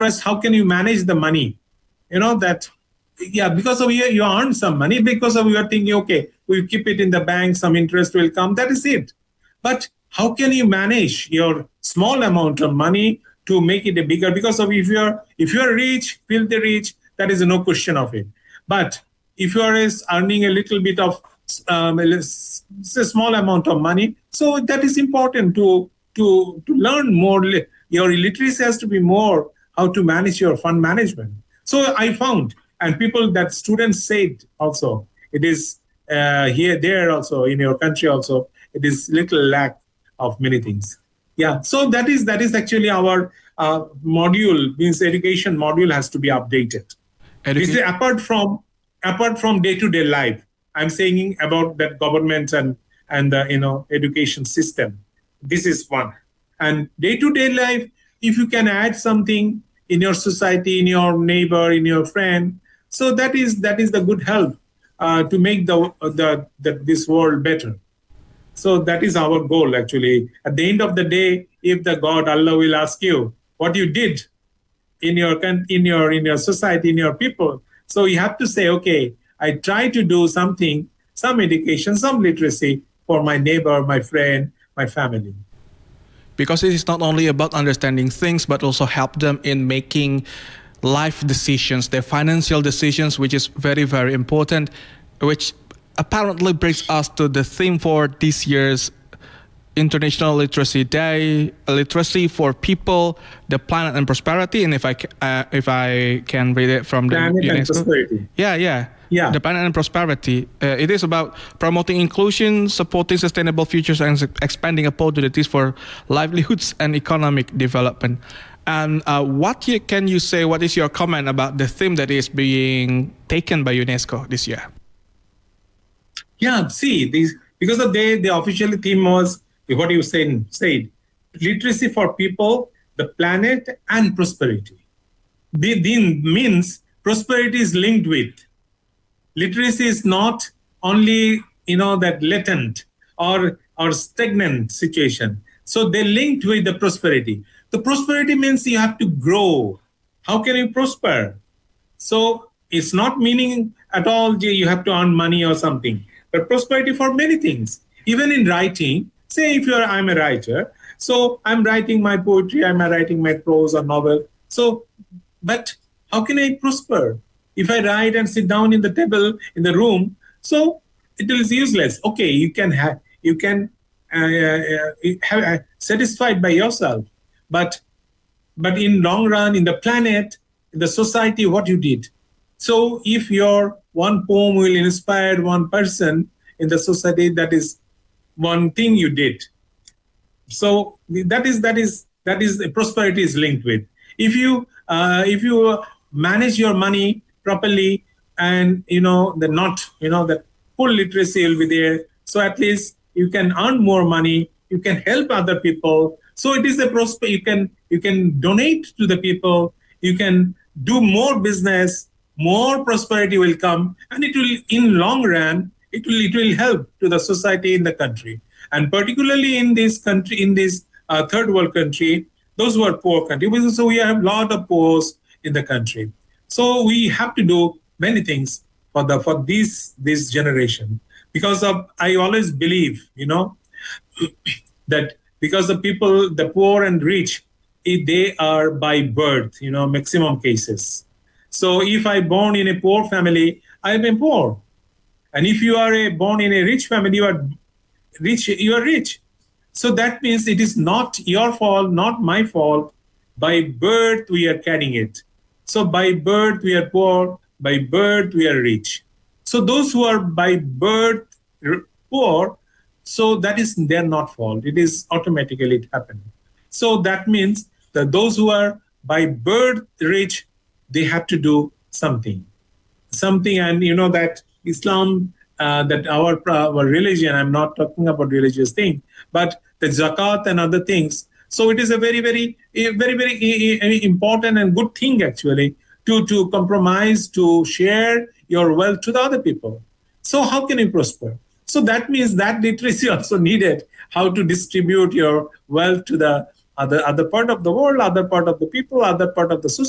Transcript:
first, how can you manage the money? That, yeah, because of you earn some money, because of you are thinking, okay, we'll keep it in the bank, some interest will come, that is it. But how can you manage your small amount of money to make it a bigger? Because of if you're rich, filthy rich, that is no question of it. But if you are earning a little bit of a small amount of money, so that is important to learn more. Your literacy has to be more how to manage your fund management. So I found, and students said also, it is there also in your country also, it is little lack of many things. Yeah, so that is actually our module, means education module has to be updated. This is apart from day-to-day life. I'm saying about that government and the education system. This is one. And day-to-day life, if you can add something in your society, in your neighbor, in your friend, so that is the good help to make this world better. So that is our goal actually. At the end of the day, if the God Allah will ask you what you did in your society, in your people, so you have to say, okay, I try to do something, some education, some literacy for my neighbor, my friend, my family. Because it is not only about understanding things, but also help them in making life decisions, their financial decisions, which is very, very important, which apparently brings us to the theme for this year's International Literacy Day: literacy for people, the planet, and prosperity. And if I can read it from the planet UNESCO, and prosperity. Yeah, the planet and prosperity. It is about promoting inclusion, supporting sustainable futures, and expanding opportunities for livelihoods and economic development. And what can you say? What is your comment about the theme that is being taken by UNESCO this year? Yeah, see, because the official theme was what you said, literacy for people, the planet, and prosperity. The means prosperity is linked with literacy. Is not only that latent or stagnant situation. So they linked with the prosperity. The prosperity means you have to grow. How can you prosper? So it's not meaning at all you have to earn money or something, but prosperity for many things. Even in writing, say I'm a writer, so I'm writing my poetry, I'm writing my prose or novel. So, but how can I prosper? If I write and sit down in the table, in the room, so it is useless. Okay, you can have satisfied by yourself, but in long run, in the planet, in the society, what you did. So if your one poem will inspire one person in the society, that is one thing you did. So that is prosperity is linked with. If you manage your money properly, and that full literacy will be there. So at least you can earn more money. You can help other people. So it is a prosper. You can donate to the people. You can do more business. More prosperity will come, and it will, in long run, it will help to the society in the country, and particularly in this country, in this third world country, those who are poor country. So we have a lot of poor in the country. So we have to do many things for this generation, because I always believe, that because the people, the poor and rich, they are by birth, maximum cases. So if I born in a poor family, I am poor. And if you are born in a rich family, you are rich. So that means it is not your fault, not my fault. By birth, we are carrying it. So by birth, we are poor. By birth, we are rich. So those who are by birth poor, so that is their not fault. It is automatically happening. So that means that those who are by birth rich, they have to do something. And that Islam, that our religion, I'm not talking about religious thing, but the zakat and other things. So it is a very, very, very, very important and good thing actually to compromise, to share your wealth to the other people. So how can you prosper? So that means that literacy also needed, how to distribute your wealth to the other part of the world, other part of the people, other part of the society.